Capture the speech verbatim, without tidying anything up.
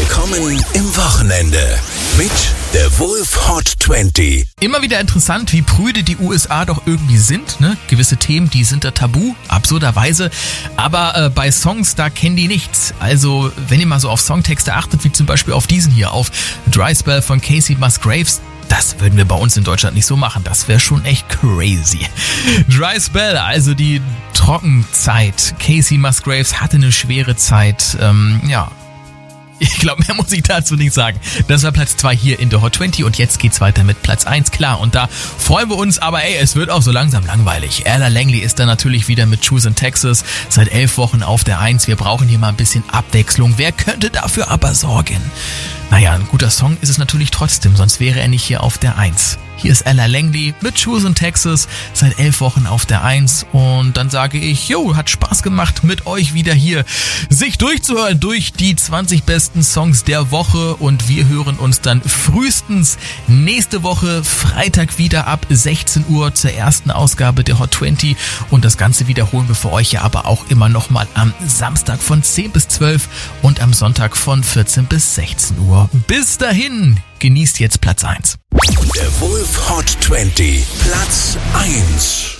Willkommen im Wochenende mit der Wolf Hot zwanzig. Immer wieder interessant, wie prüde die U S A doch irgendwie sind, ne? Gewisse Themen, die sind da tabu, absurderweise. Aber äh, bei Songs, da kennen die nichts. Also, wenn ihr mal so auf Songtexte achtet, wie zum Beispiel auf diesen hier, auf Dry Spell von Kacey Musgraves, das würden wir bei uns in Deutschland nicht so machen. Das wäre schon echt crazy. Dry Spell, also die Trockenzeit. Kacey Musgraves hatte eine schwere Zeit. Ähm, ja, ich glaube, mehr muss ich dazu nicht sagen. Das war Platz zwei hier in der Hot zwanzig und jetzt geht's weiter mit Platz eins. Klar, und da freuen wir uns, aber ey, es wird auch so langsam langweilig. Ella Langley ist da natürlich wieder mit Choose in Texas seit elf Wochen auf der eins. Wir brauchen hier mal ein bisschen Abwechslung. Wer könnte dafür aber sorgen? Naja, ein guter Song ist es natürlich trotzdem, sonst wäre er nicht hier auf der eins. Hier ist Ella Langley mit Choose in Texas, seit elf Wochen auf der eins. Und dann sage ich, jo, hat Spaß gemacht mit euch wieder hier, sich durchzuhören durch die zwanzig besten Songs der Woche. Und wir hören uns dann frühestens nächste Woche Freitag wieder ab sechzehn Uhr zur ersten Ausgabe der Hot zwanzig. Und das Ganze wiederholen wir für euch ja aber auch immer nochmal am Samstag von zehn bis zwölf und am Sonntag von vierzehn bis sechzehn Uhr. Bis dahin, genießt jetzt Platz eins. Der Wolf Hot zwanzig, Platz eins.